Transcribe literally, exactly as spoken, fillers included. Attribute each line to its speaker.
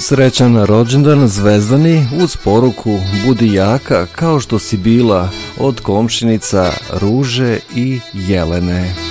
Speaker 1: Srećan rođendan Zvezdani uz poruku budi jaka kao što si bila od komšinica Ruže i Jelene.